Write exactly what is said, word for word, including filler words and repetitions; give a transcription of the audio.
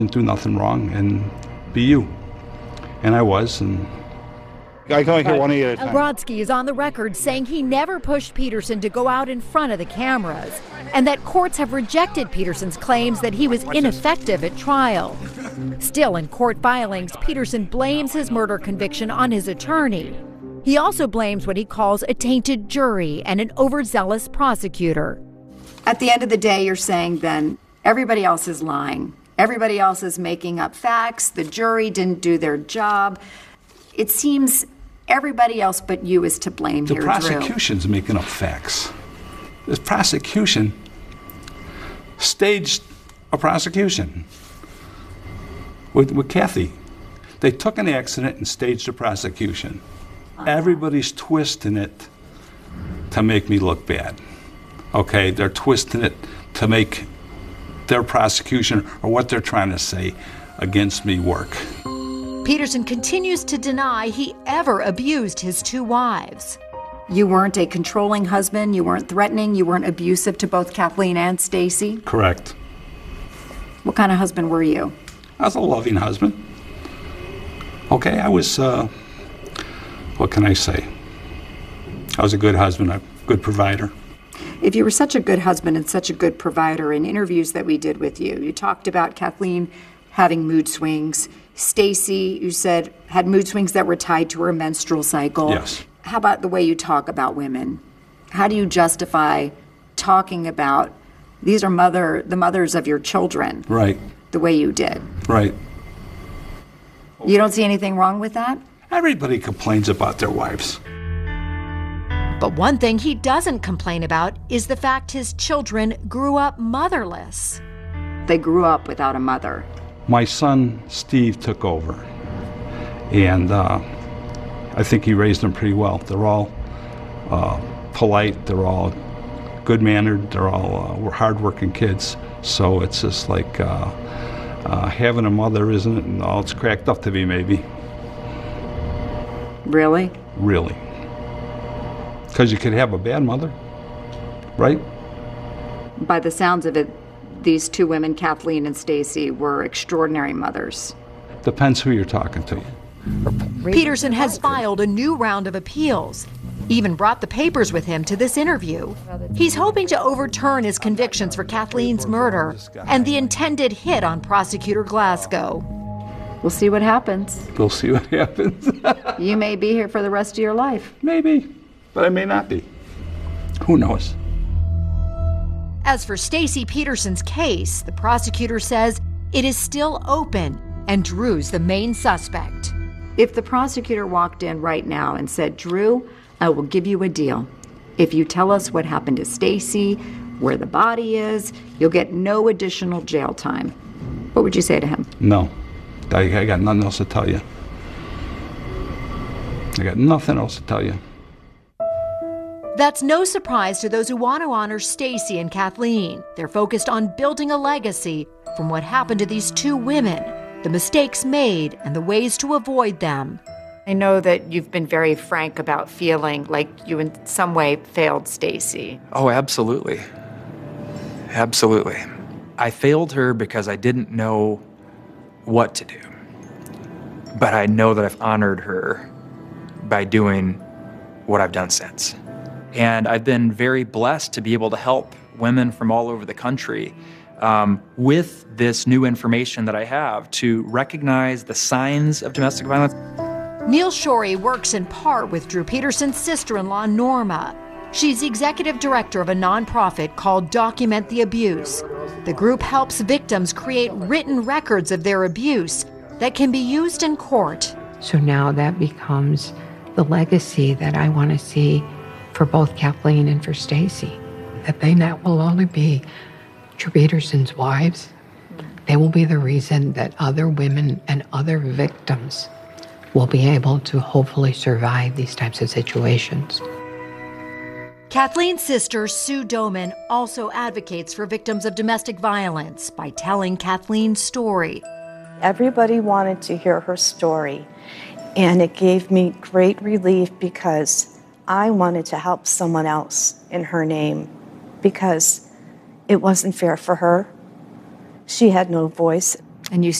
and do nothing wrong and be you. And I was, and I can only hear one at a time. Brodsky is on the record saying he never pushed Peterson to go out in front of the cameras, and that courts have rejected Peterson's claims that he was ineffective at trial. Still, in court filings, Peterson blames his murder conviction on his attorney. He also blames what he calls a tainted jury and an overzealous prosecutor. At the end of the day, you're saying then everybody else is lying. Everybody else is making up facts. The jury didn't do their job. It seems everybody else but you is to blame the here, prosecution's Drew. making up facts. This prosecution staged a prosecution with, with Kathy. They took an accident and staged a prosecution. Uh-huh. Everybody's twisting it to make me look bad. Okay, they're twisting it to make their prosecution or what they're trying to say against me work. Peterson continues to deny he ever abused his two wives. You weren't a controlling husband, you weren't threatening, you weren't abusive to both Kathleen and Stacy? Correct. What kind of husband were you? I was a loving husband. Okay, I was, uh, what can I say? I was a good husband, a good provider. If you were such a good husband and such a good provider, in interviews that we did with you, you talked about Kathleen having mood swings. Stacy, you said, had mood swings that were tied to her menstrual cycle. Yes. How about the way you talk about women? How do you justify talking about these are mother the mothers of your children? Right. The way you did. Right. You don't see anything wrong with that? Everybody complains about their wives. But one thing he doesn't complain about is the fact his children grew up motherless. They grew up without a mother. My son, Steve, took over. And uh, I think he raised them pretty well. They're all uh, polite. They're all good-mannered. They're all uh, we're hard-working kids. So it's just like uh, uh, having a mother isn't all it's cracked up to be, maybe. Really? Really. Because you could have a bad mother, right? By the sounds of it, these two women, Kathleen and Stacy, were extraordinary mothers. Depends who you're talking to. Peterson has filed a new round of appeals, even brought the papers with him to this interview. He's hoping to overturn his convictions for Kathleen's murder and the intended hit on prosecutor Glasgow. We'll see what happens. We'll see what happens. You may be here for the rest of your life. Maybe, but I may not be. Who knows? As for Stacy Peterson's case, the prosecutor says it is still open and Drew's the main suspect. If the prosecutor walked in right now and said, Drew, I will give you a deal. If you tell us what happened to Stacy, where the body is, you'll get no additional jail time. What would you say to him? No. I, I got nothing else to tell you. I got nothing else to tell you. That's no surprise to those who want to honor Stacy and Kathleen. They're focused on building a legacy from what happened to these two women, the mistakes made, and the ways to avoid them. I know that you've been very frank about feeling like you in some way failed Stacy. Oh, absolutely. Absolutely. I failed her because I didn't know what to do. But I know that I've honored her by doing what I've done since. And I've been very blessed to be able to help women from all over the country um, with this new information that I have to recognize the signs of domestic violence. Neil Shorey works in part with Drew Peterson's sister-in-law, Norma. She's the executive director of a nonprofit called Document the Abuse. The group helps victims create written records of their abuse that can be used in court. So now that becomes the legacy that I want to see for both Kathleen and for Stacy. That they not will only be Drew Peterson's wives, they will be the reason that other women and other victims will be able to hopefully survive these types of situations. Kathleen's sister, Sue Doman, also advocates for victims of domestic violence by telling Kathleen's story. Everybody wanted to hear her story, and it gave me great relief because I wanted to help someone else in her name because it wasn't fair for her. She had no voice. And you